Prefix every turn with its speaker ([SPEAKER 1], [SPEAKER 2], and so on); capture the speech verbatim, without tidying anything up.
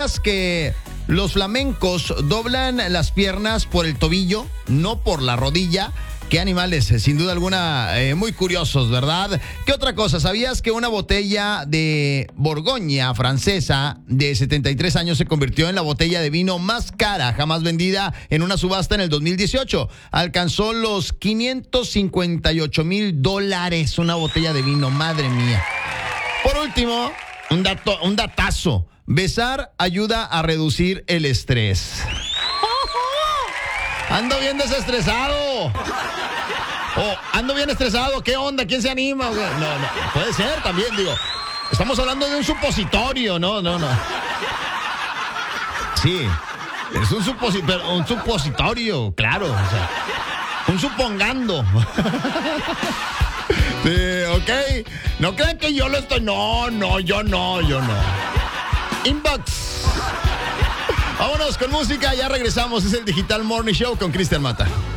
[SPEAKER 1] que los flamencos doblan las piernas por el tobillo, no por la rodilla? Qué animales, sin duda alguna, eh, muy curiosos, ¿verdad? ¿Qué otra cosa? ¿Sabías que una botella de Borgoña francesa de setenta y tres años se convirtió en la botella de vino más cara jamás vendida en una subasta en el dos mil dieciocho? Alcanzó los quinientos cincuenta y ocho mil dólares una botella de vino, madre mía. Por último, un dato, un datazo. Besar ayuda a reducir el estrés. Ando bien desestresado. Oh, ando bien estresado. ¿Qué onda? ¿Quién se anima? No, no, puede ser también, digo. Estamos hablando de un supositorio, no, no, no. Sí, es un, suposi- pero un supositorio, claro. O sea, un supongando. Sí, ok. No crean que yo lo estoy. No, no, yo no, yo no. Inbox. Vámonos con música, ya regresamos. Es el Digital Morning Show con Cristian Mata.